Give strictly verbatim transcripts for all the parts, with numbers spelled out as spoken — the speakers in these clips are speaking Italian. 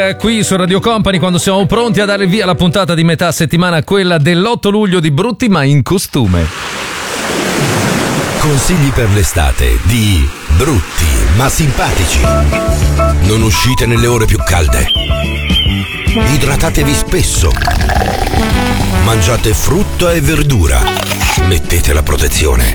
Qui su Radio Company, quando siamo pronti a dare via la puntata di metà settimana, quella dell'otto luglio di Brutti ma in costume. Consigli per l'estate di Brutti ma simpatici. Non uscite nelle ore più calde. Idratatevi spesso. Mangiate frutta e verdura. Mettete la protezione.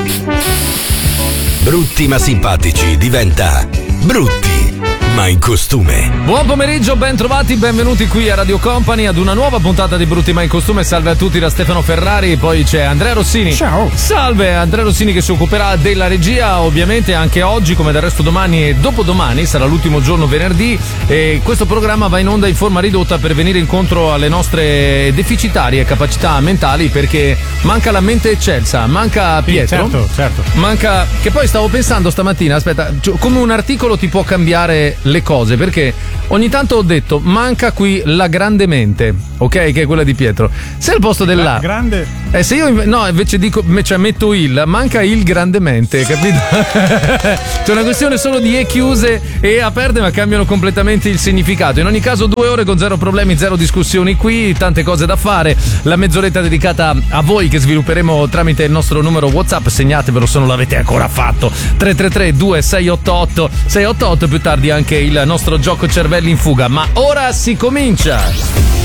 Brutti ma simpatici diventa Brutti ma in costume. Buon pomeriggio, ben trovati, benvenuti qui a Radio Company ad una nuova puntata di Brutti ma in costume. Salve a tutti da Stefano Ferrari, poi c'è Andrea Rossini. Ciao. Salve, Andrea Rossini che si occuperà della regia, ovviamente anche oggi come del resto domani e dopodomani, sarà l'ultimo giorno venerdì e questo programma va in onda in forma ridotta per venire incontro alle nostre deficitarie capacità mentali, perché manca la mente eccelsa, manca Pietro. Sì, certo, certo. Manca, che poi stavo pensando stamattina, aspetta, come un articolo ti può cambiare le cose, perché ogni tanto ho detto manca qui la grande mente, ok, che è quella di Pietro. Se al posto della La grande eh, se io no invece dico, cioè metto il, manca il grandemente, capito? C'è una questione solo di E chiuse e E aperte, ma cambiano completamente il significato. In ogni caso due ore con zero problemi, zero discussioni qui, tante cose da fare, la mezz'oretta dedicata a voi che svilupperemo tramite il nostro numero WhatsApp, segnatevelo se non l'avete ancora fatto, tre tre tre due sei otto otto sei otto otto, più tardi anche il nostro gioco cervelli in fuga, ma ora si comincia.